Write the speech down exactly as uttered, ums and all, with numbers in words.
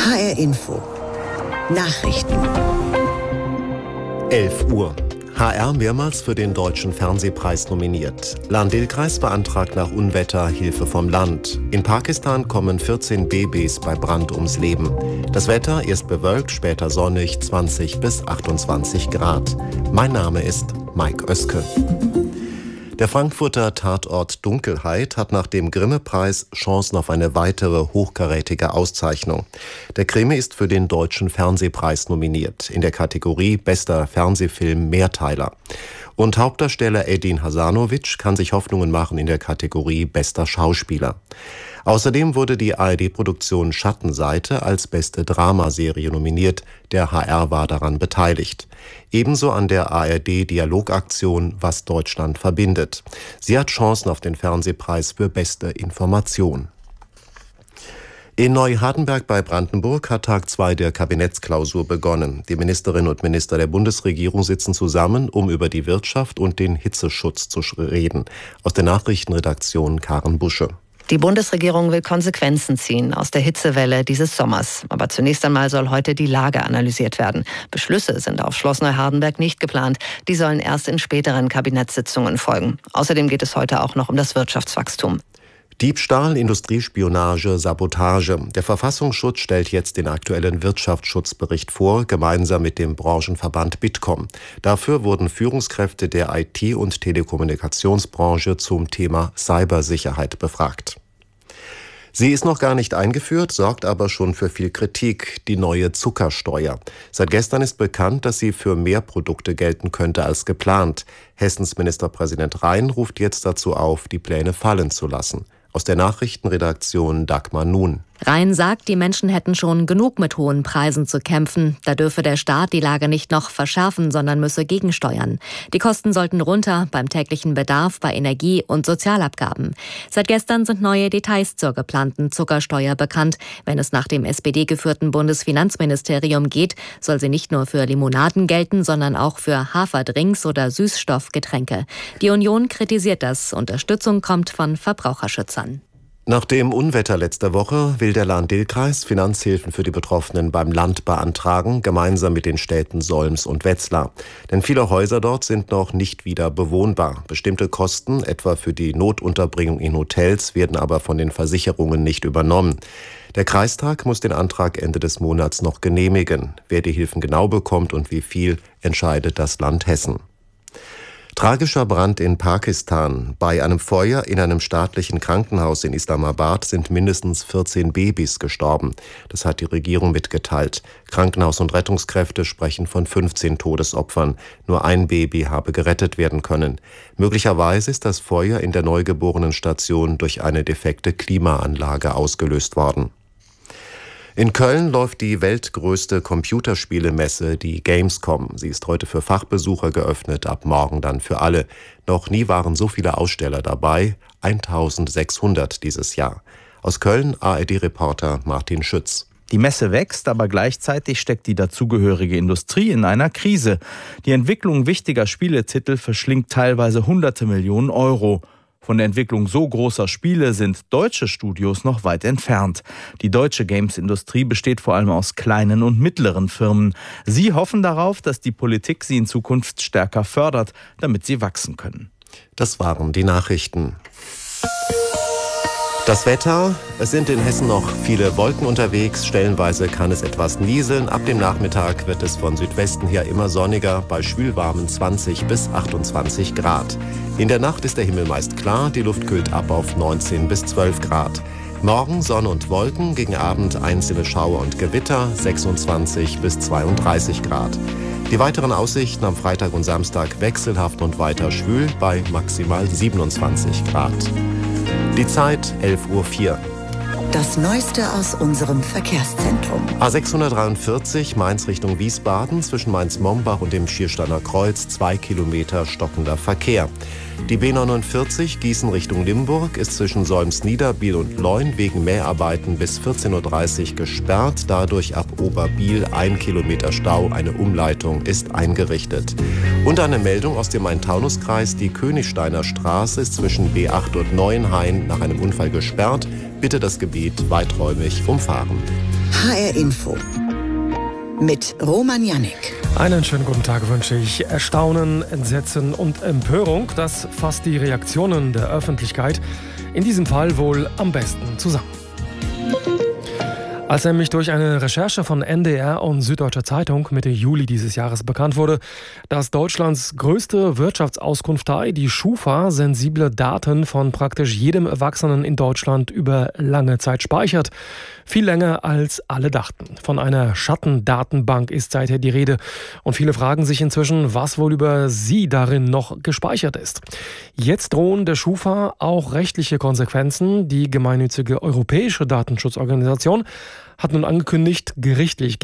H R Info. Nachrichten. elf Uhr. H R mehrmals für den Deutschen Fernsehpreis nominiert. Lahn-Dill-Kreis beantragt nach Unwetter Hilfe vom Land. In Pakistan kommen vierzehn Babys bei Brand ums Leben. Das Wetter erst bewölkt, später sonnig, zwanzig bis achtundzwanzig Grad. Mein Name ist Mike Oeske. Der Frankfurter Tatort Dunkelheit hat nach dem Grimme-Preis Chancen auf eine weitere hochkarätige Auszeichnung. Der Krimi ist für den Deutschen Fernsehpreis nominiert, in der Kategorie Bester Fernsehfilm Mehrteiler. Und Hauptdarsteller Edin Hasanovic kann sich Hoffnungen machen in der Kategorie Bester Schauspieler. Außerdem wurde die A R D-Produktion Schattenseite als beste Dramaserie nominiert. Der H R war daran beteiligt. Ebenso an der A R D-Dialogaktion Was Deutschland verbindet. Sie hat Chancen auf den Fernsehpreis für beste Information. In Neuhardenberg bei Brandenburg hat Tag zwei der Kabinettsklausur begonnen. Die Ministerinnen und Minister der Bundesregierung sitzen zusammen, um über die Wirtschaft und den Hitzeschutz zu reden. Aus der Nachrichtenredaktion Karen Busche. Die Bundesregierung will Konsequenzen ziehen aus der Hitzewelle dieses Sommers. Aber zunächst einmal soll heute die Lage analysiert werden. Beschlüsse sind auf Schloss Neuhardenberg nicht geplant. Die sollen erst in späteren Kabinettssitzungen folgen. Außerdem geht es heute auch noch um das Wirtschaftswachstum. Diebstahl, Industriespionage, Sabotage. Der Verfassungsschutz stellt jetzt den aktuellen Wirtschaftsschutzbericht vor, gemeinsam mit dem Branchenverband Bitkom. Dafür wurden Führungskräfte der I T- und Telekommunikationsbranche zum Thema Cybersicherheit befragt. Sie ist noch gar nicht eingeführt, sorgt aber schon für viel Kritik, die neue Zuckersteuer. Seit gestern ist bekannt, dass sie für mehr Produkte gelten könnte als geplant. Hessens Ministerpräsident Rhein ruft jetzt dazu auf, die Pläne fallen zu lassen. Aus der Nachrichtenredaktion Dagmar Nun. Rhein sagt, die Menschen hätten schon genug mit hohen Preisen zu kämpfen. Da dürfe der Staat die Lage nicht noch verschärfen, sondern müsse gegensteuern. Die Kosten sollten runter beim täglichen Bedarf, bei Energie- und Sozialabgaben. Seit gestern sind neue Details zur geplanten Zuckersteuer bekannt. Wenn es nach dem S P D-geführten Bundesfinanzministerium geht, soll sie nicht nur für Limonaden gelten, sondern auch für Haferdrinks oder Süßstoffgetränke. Die Union kritisiert das. Unterstützung kommt von Verbraucherschützern. Nach dem Unwetter letzter Woche will der Lahn-Dill-Kreis Finanzhilfen für die Betroffenen beim Land beantragen, gemeinsam mit den Städten Solms und Wetzlar. Denn viele Häuser dort sind noch nicht wieder bewohnbar. Bestimmte Kosten, etwa für die Notunterbringung in Hotels, werden aber von den Versicherungen nicht übernommen. Der Kreistag muss den Antrag Ende des Monats noch genehmigen. Wer die Hilfen genau bekommt und wie viel, entscheidet das Land Hessen. Tragischer Brand in Pakistan. Bei einem Feuer in einem staatlichen Krankenhaus in Islamabad sind mindestens vierzehn Babys gestorben. Das hat die Regierung mitgeteilt. Krankenhaus und Rettungskräfte sprechen von fünfzehn Todesopfern. Nur ein Baby habe gerettet werden können. Möglicherweise ist das Feuer in der Neugeborenenstation durch eine defekte Klimaanlage ausgelöst worden. In Köln läuft die weltgrößte Computerspielemesse, die Gamescom. Sie ist heute für Fachbesucher geöffnet, ab morgen dann für alle. Noch nie waren so viele Aussteller dabei, eintausendsechshundert dieses Jahr. Aus Köln A R D-Reporter Martin Schütz. Die Messe wächst, aber gleichzeitig steckt die dazugehörige Industrie in einer Krise. Die Entwicklung wichtiger Spieletitel verschlingt teilweise hunderte Millionen Euro. Von der Entwicklung so großer Spiele sind deutsche Studios noch weit entfernt. Die deutsche Games-Industrie besteht vor allem aus kleinen und mittleren Firmen. Sie hoffen darauf, dass die Politik sie in Zukunft stärker fördert, damit sie wachsen können. Das waren die Nachrichten. Das Wetter, es sind in Hessen noch viele Wolken unterwegs, stellenweise kann es etwas nieseln. Ab dem Nachmittag wird es von Südwesten her immer sonniger, bei schwülwarmen zwanzig bis achtundzwanzig Grad. In der Nacht ist der Himmel meist klar, die Luft kühlt ab auf neunzehn bis zwölf Grad. Morgen Sonne und Wolken, gegen Abend einzelne Schauer und Gewitter, sechsundzwanzig bis zweiunddreißig Grad. Die weiteren Aussichten am Freitag und Samstag wechselhaft und weiter schwül bei maximal siebenundzwanzig Grad. Die Zeit elf Uhr vier. Das Neueste aus unserem Verkehrszentrum. A sechshundertdreiundvierzig Mainz Richtung Wiesbaden, zwischen Mainz-Mombach und dem Schiersteiner Kreuz, zwei Kilometer stockender Verkehr. Die B neunundvierzig Gießen Richtung Limburg ist zwischen Solms-Niederbiel und Leun wegen Mäharbeiten bis vierzehn Uhr dreißig gesperrt. Dadurch ab Oberbiel ein Kilometer Stau. Eine Umleitung ist eingerichtet. Und eine Meldung aus dem Main-Taunus-Kreis. Die Königsteiner Straße ist zwischen B acht und Neuenhain nach einem Unfall gesperrt. Bitte das Gebiet weiträumig umfahren. H R Info mit Roman Jannik. Einen schönen guten Tag wünsche ich. Erstaunen, Entsetzen und Empörung, das fasst die Reaktionen der Öffentlichkeit in diesem Fall wohl am besten zusammen. Als nämlich durch eine Recherche von N D R und Süddeutscher Zeitung Mitte Juli dieses Jahres bekannt wurde, dass Deutschlands größte Wirtschaftsauskunftei, die Schufa, sensible Daten von praktisch jedem Erwachsenen in Deutschland über lange Zeit speichert. Viel länger als alle dachten. Von einer Schattendatenbank ist seither die Rede. Und viele fragen sich inzwischen, was wohl über sie darin noch gespeichert ist. Jetzt drohen der Schufa auch rechtliche Konsequenzen. Die gemeinnützige Europäische Datenschutzorganisation hat nun angekündigt, gerichtlich